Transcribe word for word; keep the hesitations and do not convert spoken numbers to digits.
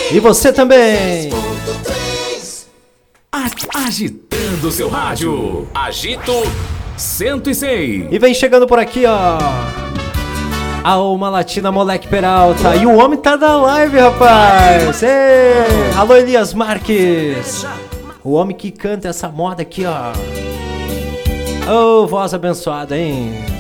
E você também. Agitando seu rádio. Agito cento e seis. E vem chegando por aqui, ó. A Alma Latina, Moleque Peralta. E o homem tá na live, rapaz. Ei, alô, Elias Marques. O homem que canta essa moda aqui, ó. Ô, oh, voz abençoada, hein?